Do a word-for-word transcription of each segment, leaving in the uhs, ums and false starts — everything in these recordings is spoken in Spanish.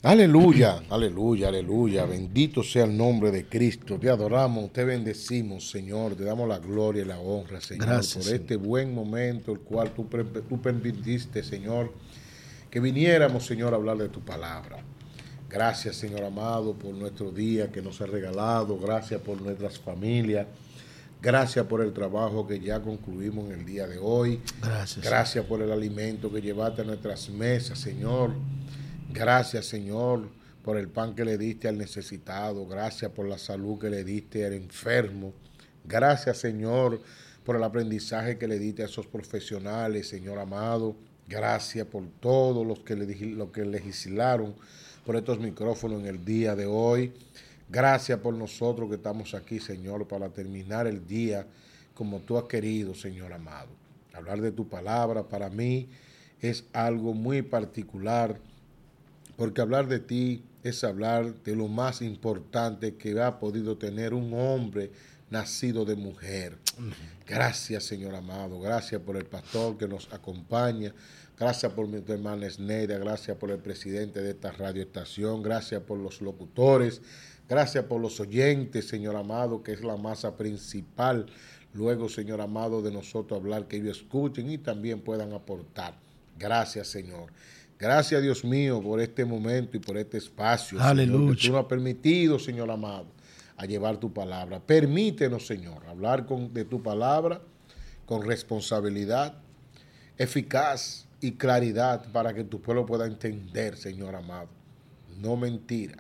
Aleluya, aleluya, aleluya. Bendito sea el nombre de Cristo. Te adoramos, te bendecimos, Señor. Te damos la gloria y la honra, Señor, Gracias, por Señor. este buen momento, el cual tú, tú permitiste, Señor, que viniéramos, Señor, a hablar de tu palabra. Gracias, Señor amado, por nuestro día que nos ha regalado. Gracias por nuestras familias. Gracias por el trabajo que ya concluimos en el día de hoy. Gracias. Gracias por el alimento que llevaste a nuestras mesas, Señor. Gracias, Señor, por el pan que le diste al necesitado. Gracias por la salud que le diste al enfermo. Gracias, Señor, por el aprendizaje que le diste a esos profesionales, Señor amado. Gracias por todos los que, le, los que legislaron por estos micrófonos en el día de hoy. Gracias por nosotros que estamos aquí, Señor, para terminar el día como tú has querido, Señor amado. Hablar de tu palabra para mí es algo muy particular, porque hablar de ti es hablar de lo más importante que ha podido tener un hombre nacido de mujer. Gracias, Señor amado. Gracias por el pastor que nos acompaña. Gracias por mi hermana Esneida. Gracias por el presidente de esta radioestación. Gracias por los locutores. Gracias por los oyentes, Señor amado, que es la masa principal. Luego, Señor amado, de nosotros hablar, que ellos escuchen y también puedan aportar. Gracias, Señor. Gracias, Dios mío, por este momento y por este espacio, Aleluya. Señor, que tú nos has permitido, Señor amado, a llevar tu palabra. Permítenos, Señor, hablar con, de tu palabra con responsabilidad, eficaz y claridad para que tu pueblo pueda entender, Señor amado. No mentira,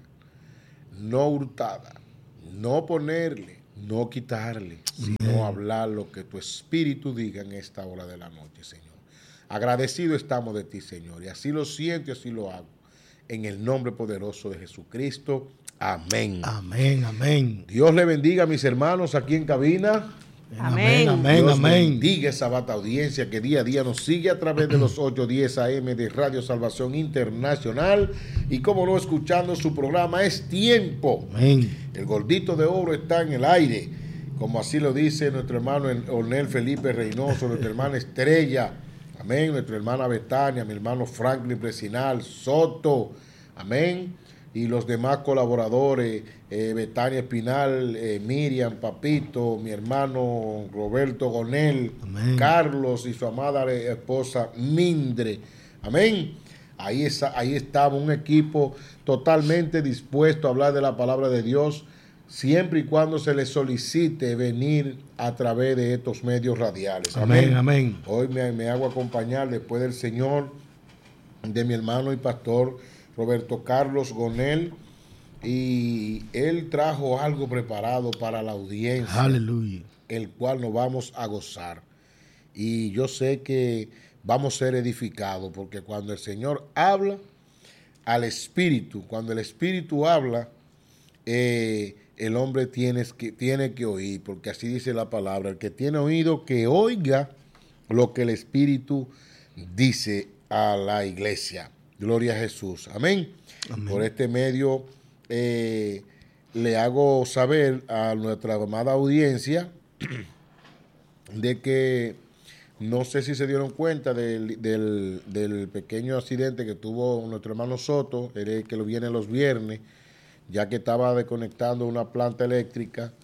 no hurtada, no ponerle, no quitarle, sino Bien. hablar lo que tu espíritu diga en esta hora de la noche, Señor. Agradecido estamos de ti, Señor, y así lo siento y así lo hago. En el nombre poderoso de Jesucristo. Amén. Amén, amén. Dios le bendiga a mis hermanos aquí en cabina. Amén, amén, Dios amén. bendiga esa vasta audiencia que día a día nos sigue a través de los ocho diez A M de Radio Salvación Internacional. Y como no, escuchando su programa Es Tiempo. Amén. El gordito de oro está en el aire, como así lo dice nuestro hermano Ornel Felipe Reynoso, nuestra hermana Estrella. Amén. Nuestra hermana Betania, mi hermano Franklin Presinal, Soto. Amén. Y los demás colaboradores, eh, Betania Espinal, eh, Miriam, Papito, mi hermano Roberto Gonel, Amén. Carlos y su amada esposa Mindre. Amén. Ahí, está, ahí estamos, un equipo totalmente dispuesto a hablar de la palabra de Dios, siempre y cuando se les solicite venir a través de estos medios radiales. Amén. Amén, amén. Hoy me, me hago acompañar después del Señor, de mi hermano y pastor Roberto Carlos Gonel, y él trajo algo preparado para la audiencia. Aleluya. El cual nos vamos a gozar. Y yo sé que vamos a ser edificados, porque cuando el Señor habla al Espíritu, cuando el Espíritu habla, eh, el hombre tiene que, tiene que oír, porque así dice la palabra. El que tiene oído, que oiga lo que el Espíritu dice a la iglesia. Gloria a Jesús. Amén. Amén. Por este medio eh, le hago saber a nuestra amada audiencia de que no sé si se dieron cuenta del, del, del pequeño accidente que tuvo nuestro hermano Soto, el que lo viene los viernes, ya que estaba desconectando una planta eléctrica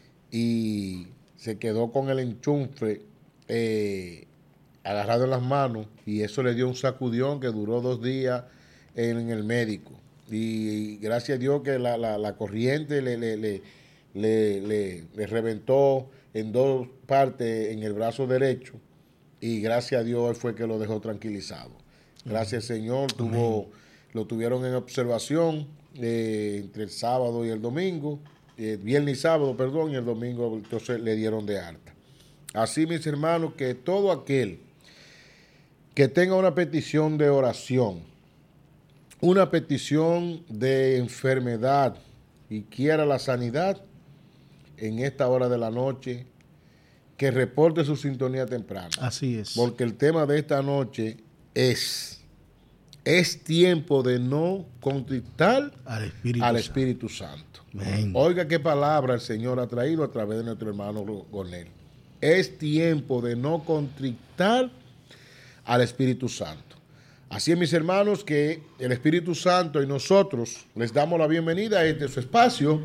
y se quedó con el enchufe eh, agarrado en las manos, y eso le dio un sacudión que duró dos días en el médico. Y gracias a Dios que la, la, la corriente le, le, le, le, le, le reventó en dos partes en el brazo derecho, y gracias a Dios fue que lo dejó tranquilizado. Gracias, Señor. Tuvo, lo tuvieron en observación eh, entre el sábado y el domingo, eh, viernes y sábado, perdón, y el domingo entonces le dieron de alta. Así, mis hermanos, que todo aquel que tenga una petición de oración, una petición de enfermedad y quiera la sanidad, en esta hora de la noche, que reporte su sintonía temprana. Así es. Porque el tema de esta noche es, es tiempo de no contristar al Espíritu, al Santo. Espíritu Santo. Amén. Oiga qué palabra el Señor ha traído a través de nuestro hermano Gonel. Es tiempo de no contristar al Espíritu Santo. Así es, mis hermanos, que el Espíritu Santo y nosotros les damos la bienvenida a este su espacio.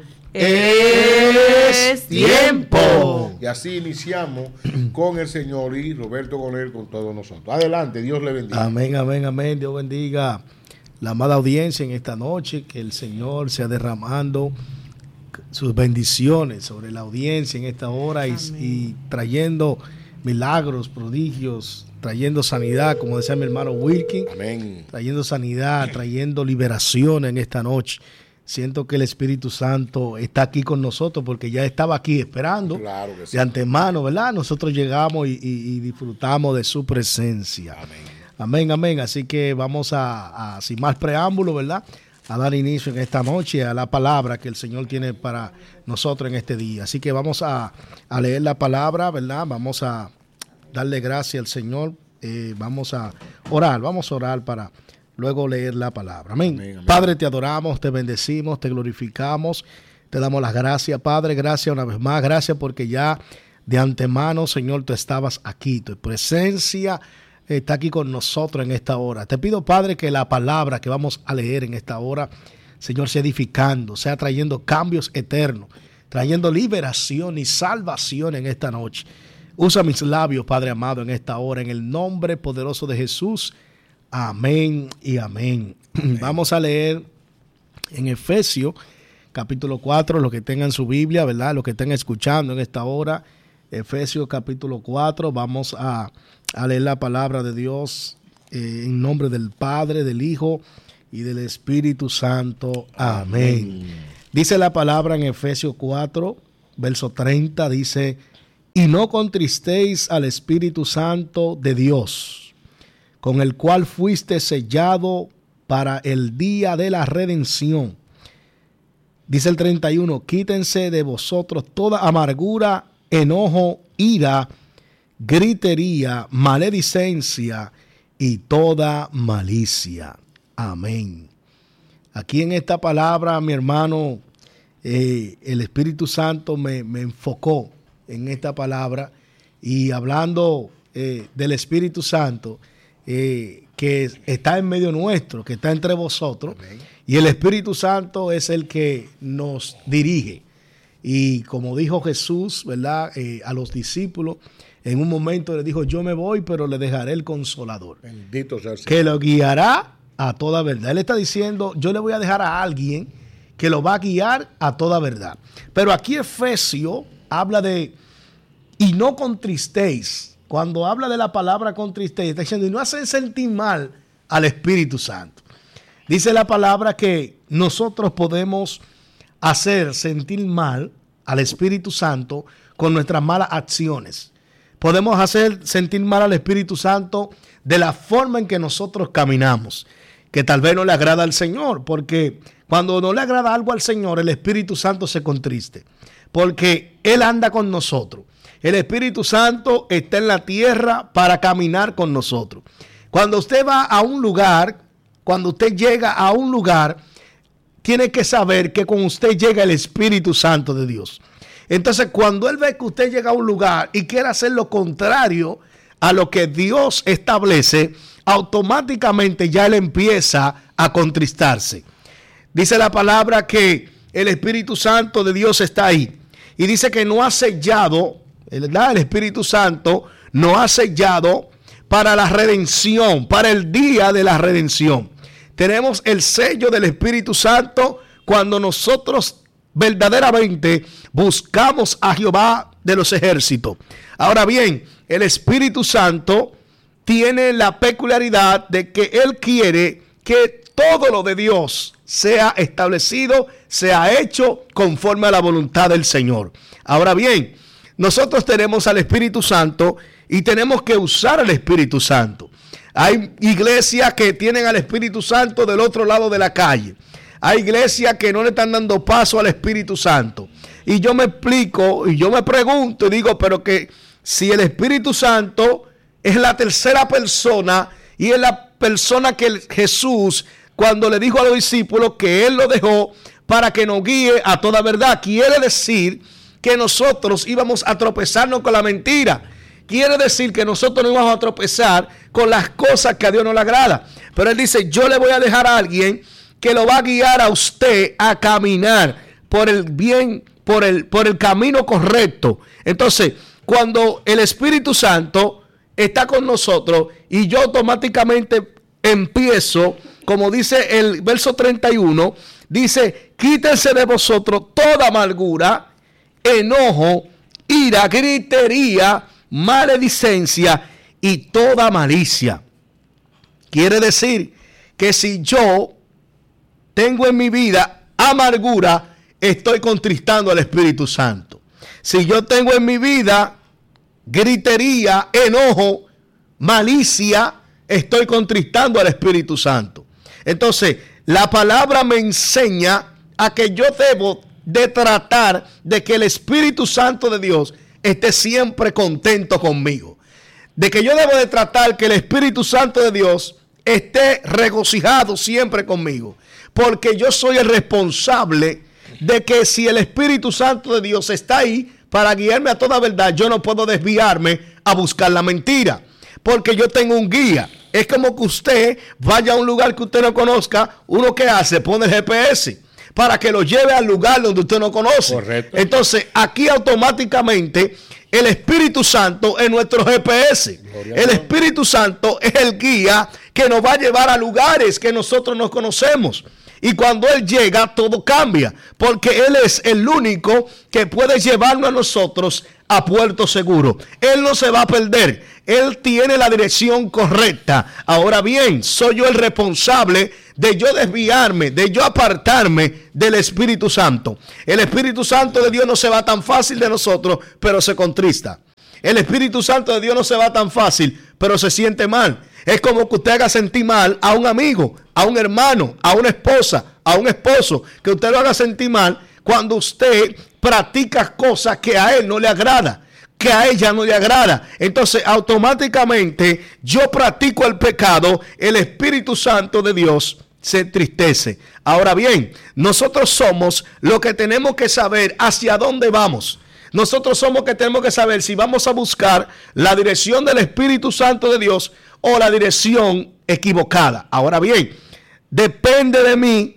Es tiempo. Y así iniciamos con el Señor y Roberto Gonel con todos nosotros. Adelante, Dios le bendiga. Amén, amén, amén. Dios bendiga la amada audiencia en esta noche. Que el Señor sea derramando sus bendiciones sobre la audiencia en esta hora y, y trayendo milagros, prodigios, trayendo sanidad, como decía mi hermano Wilkin. Amén. Trayendo sanidad, trayendo liberación en esta noche. Siento que el Espíritu Santo está aquí con nosotros porque ya estaba aquí esperando. Claro que sí. De antemano, ¿verdad? Nosotros llegamos y, y, y disfrutamos de su presencia. Amén. Amén, amén. Así que vamos a, a, sin más preámbulo, ¿verdad?, a dar inicio en esta noche a la palabra que el Señor tiene para nosotros en este día. Así que vamos a, a leer la palabra, ¿verdad? Vamos a darle gracias al Señor. Eh, vamos a orar, vamos a orar para luego leer la palabra. Amén. Amén, amén. Padre, te adoramos, te bendecimos, te glorificamos, te damos las gracias, Padre. Gracias una vez más, gracias porque ya de antemano, Señor, tú estabas aquí, tu presencia está aquí con nosotros en esta hora. Te pido, Padre, que la palabra que vamos a leer en esta hora, Señor, sea edificando, sea trayendo cambios eternos, trayendo liberación y salvación en esta noche. Usa mis labios, Padre amado, en esta hora, en el nombre poderoso de Jesús. Amén y amén. Amén. Vamos a leer en Efesios, capítulo cuatro, los que tengan su Biblia, ¿verdad? Los que estén escuchando en esta hora. Efesios capítulo cuatro, vamos a, a leer la palabra de Dios eh, en nombre del Padre, del Hijo y del Espíritu Santo. Amén. Amén. Dice la palabra en Efesios cuatro, verso treinta, dice: y no contristéis al Espíritu Santo de Dios, con el cual fuiste sellado para el día de la redención. Dice el treinta y uno, quítense de vosotros toda amargura, enojo, ira, gritería, maledicencia y toda malicia. Amén. Aquí en esta palabra, mi hermano, eh, el Espíritu Santo me, me enfocó en esta palabra y hablando eh, del Espíritu Santo, eh, que está en medio nuestro, que está entre vosotros. Amén. Y el Espíritu Santo es el que nos dirige. Y como dijo Jesús, ¿verdad?, eh, a los discípulos, en un momento le dijo: yo me voy, pero le dejaré el Consolador. Bendito sea el Señor. Que lo guiará a toda verdad. Él está diciendo: yo le voy a dejar a alguien que lo va a guiar a toda verdad. Pero aquí Efesio habla de, y no contristéis. Cuando habla de la palabra contristéis, está diciendo, y no hacen sentir mal al Espíritu Santo. Dice la palabra que nosotros podemos hacer sentir mal al Espíritu Santo con nuestras malas acciones. Podemos hacer sentir mal al Espíritu Santo de la forma en que nosotros caminamos, que tal vez no le agrada al Señor, porque cuando no le agrada algo al Señor, el Espíritu Santo se contriste, porque Él anda con nosotros. El Espíritu Santo está en la tierra para caminar con nosotros. Cuando usted va a un lugar, cuando usted llega a un lugar, tiene que saber que con usted llega el Espíritu Santo de Dios. Entonces, cuando Él ve que usted llega a un lugar y quiere hacer lo contrario a lo que Dios establece, automáticamente ya Él empieza a contristarse. Dice la palabra que el Espíritu Santo de Dios está ahí. Y dice que no ha sellado, ¿verdad? El Espíritu Santo no ha sellado para la redención, para el día de la redención. Tenemos el sello del Espíritu Santo cuando nosotros verdaderamente buscamos a Jehová de los ejércitos. Ahora bien, el Espíritu Santo tiene la peculiaridad de que Él quiere que todo lo de Dios sea establecido, sea hecho conforme a la voluntad del Señor. Ahora bien, nosotros tenemos al Espíritu Santo y tenemos que usar al Espíritu Santo. Hay iglesias que tienen al Espíritu Santo del otro lado de la calle. Hay iglesias que no le están dando paso al Espíritu Santo. Y yo me explico y yo me pregunto y digo, pero que si el Espíritu Santo es la tercera persona y es la persona que Jesús, cuando le dijo a los discípulos que Él lo dejó para que nos guíe a toda verdad, quiere decir que nosotros íbamos a tropezarnos con la mentira. Quiere decir que nosotros no íbamos a tropezar con las cosas que a Dios no le agrada. Pero él dice, yo le voy a dejar a alguien que lo va a guiar a usted a caminar por el bien, por el, por el camino correcto. Entonces, cuando el Espíritu Santo está con nosotros y yo automáticamente empiezo, como dice el verso treinta y uno, dice, quítense de vosotros toda amargura, enojo, ira, gritería, maledicencia y toda malicia. Quiere decir que si yo tengo en mi vida amargura, estoy contristando al Espíritu Santo. Si yo tengo en mi vida gritería, enojo, malicia, estoy contristando al Espíritu Santo. Entonces, la palabra me enseña a que yo debo de tratar de que el Espíritu Santo de Dios esté siempre contento conmigo. De que yo debo de tratar que el Espíritu Santo de Dios esté regocijado siempre conmigo. Porque yo soy el responsable de que si el Espíritu Santo de Dios está ahí para guiarme a toda verdad, yo no puedo desviarme a buscar la mentira. Porque yo tengo un guía. Es como que usted vaya a un lugar que usted no conozca. Uno que hace, pone el G P S para que lo lleve al lugar donde usted no conoce. Correcto. Entonces, aquí automáticamente el Espíritu Santo es nuestro G P S. Gloria El Espíritu Santo es el guía que nos va a llevar a lugares que nosotros no conocemos. Y cuando Él llega, todo cambia. Porque Él es el único que puede llevarnos a nosotros a puerto seguro. Él no se va a perder. Él tiene la dirección correcta. Ahora bien, soy yo el responsable de yo desviarme, de yo apartarme del Espíritu Santo. El Espíritu Santo de Dios no se va tan fácil de nosotros, pero se contrista. El Espíritu Santo de Dios no se va tan fácil, pero se siente mal. Es como que usted haga sentir mal a un amigo, a un hermano, a una esposa, a un esposo, que usted lo haga sentir mal cuando usted practica cosas que a él no le agrada, que a ella no le agrada. Entonces, automáticamente yo practico el pecado, el Espíritu Santo de Dios se entristece. Ahora bien, nosotros somos los que tenemos que saber hacia dónde vamos. Nosotros somos que tenemos que saber si vamos a buscar la dirección del Espíritu Santo de Dios o la dirección equivocada. Ahora bien, depende de mí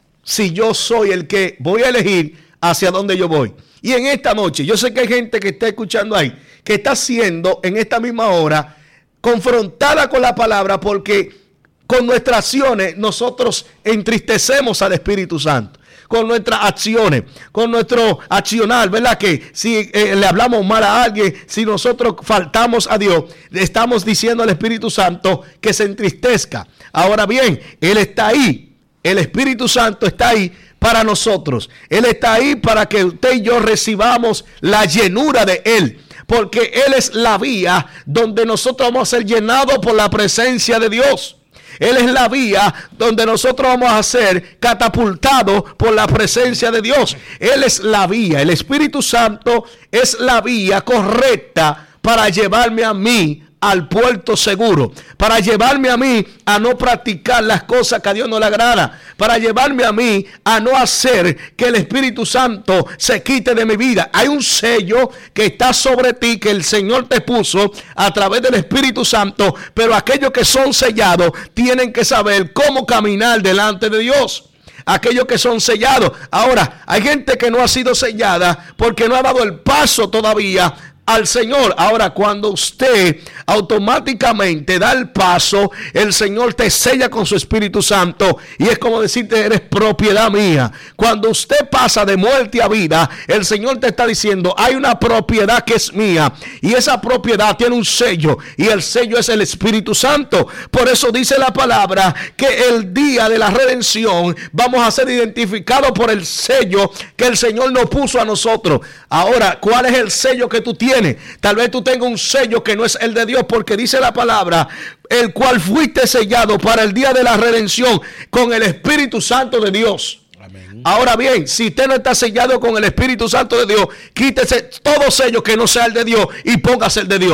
si yo soy el que voy a elegir hacia dónde yo voy. Y en esta noche, yo sé que hay gente que está escuchando ahí, que está siendo en esta misma hora confrontada con la palabra, porque con nuestras acciones nosotros entristecemos al Espíritu Santo. Con nuestras acciones, con nuestro accionar, ¿verdad? Que si eh, le hablamos mal a alguien, si nosotros faltamos a Dios, le estamos diciendo al Espíritu Santo que se entristezca. Ahora bien, Él está ahí, el Espíritu Santo está ahí para nosotros. Él está ahí para que usted y yo recibamos la llenura de Él. Porque Él es la vía donde nosotros vamos a ser llenados por la presencia de Dios. Él es la vía donde nosotros vamos a ser catapultados por la presencia de Dios. Él es la vía. El Espíritu Santo es la vía correcta para llevarme a mí al puerto seguro, para llevarme a mí a no practicar las cosas que a Dios no le agrada, para llevarme a mí a no hacer que el Espíritu Santo se quite de mi vida. Hay un sello que está sobre ti que el Señor te puso a través del Espíritu Santo, pero aquellos que son sellados tienen que saber cómo caminar delante de Dios. Aquellos que son sellados. Ahora, hay gente que no ha sido sellada porque no ha dado el paso todavía al Señor. Ahora, cuando usted automáticamente da el paso, el Señor te sella con su Espíritu Santo y es como decirte, eres propiedad mía. Cuando usted pasa de muerte a vida, el Señor te está diciendo, hay una propiedad que es mía y esa propiedad tiene un sello y el sello es el Espíritu Santo. Por eso dice la palabra que el día de la redención vamos a ser identificados por el sello que el Señor nos puso a nosotros. Ahora, ¿cuál es el sello que tú tienes? Tal vez tú tengas un sello que no es el de Dios, porque dice la palabra, el cual fuiste sellado para el día de la redención con el Espíritu Santo de Dios. Amén. Ahora bien, si usted no está sellado con el Espíritu Santo de Dios, quítese todo sello que no sea el de Dios y póngase el de Dios.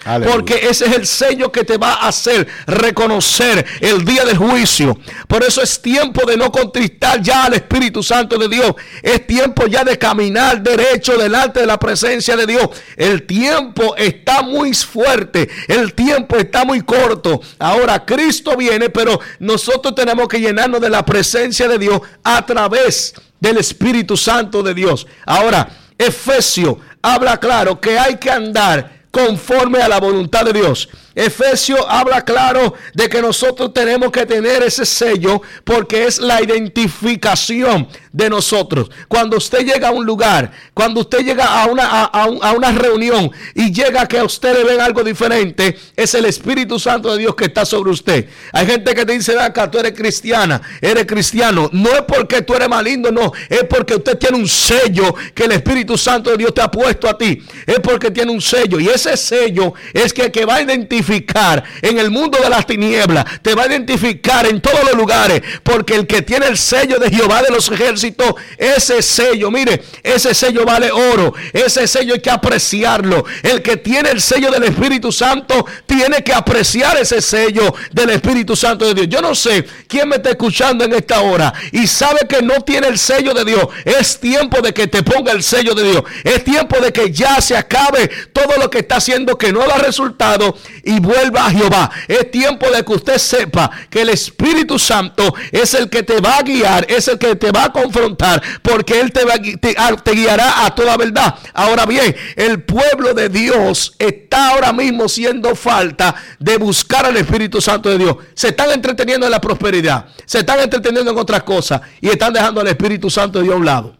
Aleluya. Porque ese es el sello que te va a hacer reconocer el día del juicio. Por eso es tiempo de no contristar ya al Espíritu Santo de Dios. Es tiempo ya de caminar derecho delante de la presencia de Dios. El tiempo está muy fuerte, el tiempo está muy corto. Ahora Cristo viene, pero nosotros tenemos que llenarnos de la presencia de Dios a través del Espíritu Santo de Dios. Ahora, Efesios habla claro que hay que andar conforme a la voluntad de Dios. Efesios habla claro de que nosotros tenemos que tener ese sello porque es la identificación de nosotros. Cuando usted llega a un lugar, cuando usted llega a una, a, a, a una reunión y llega a que a usted le ven algo diferente, es el Espíritu Santo de Dios que está sobre usted. Hay gente que te dice, acá, tú eres cristiana, eres cristiano. No es porque tú eres maligno, no. Es porque usted tiene un sello que el Espíritu Santo de Dios te ha puesto a ti. Es porque tiene un sello. Y ese sello es que, que va a identificar en el mundo de las tinieblas, te va a identificar en todos los lugares, porque el que tiene el sello de Jehová de los ejércitos, ese sello, mire, ese sello vale oro, ese sello hay que apreciarlo. El que tiene el sello del Espíritu Santo tiene que apreciar ese sello del Espíritu Santo de Dios. Yo no sé quién me está escuchando en esta hora y sabe que no tiene el sello de Dios. Es tiempo de que te ponga el sello de Dios. Es tiempo de que ya se acabe todo lo que está haciendo que no da resultado y vuelva a Jehová. Es tiempo de que usted sepa que el Espíritu Santo es el que te va a guiar, es el que te va a confrontar, porque Él te, va, te, te guiará a toda verdad. Ahora bien, el pueblo de Dios está ahora mismo siendo falta de buscar al Espíritu Santo de Dios. Se están entreteniendo en la prosperidad, se están entreteniendo en otras cosas y están dejando al Espíritu Santo de Dios a un lado.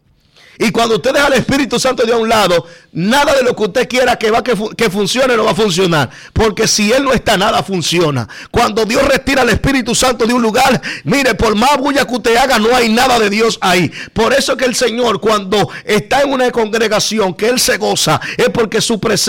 Y cuando usted deja al Espíritu Santo de Dios a un lado, nada de lo que usted quiera que va que, fu que funcione no va a funcionar. Porque si Él no está, nada funciona. Cuando Dios retira al Espíritu Santo de un lugar, mire, por más bulla que usted haga, no hay nada de Dios ahí. Por eso que el Señor, cuando está en una congregación que Él se goza, es porque su presencia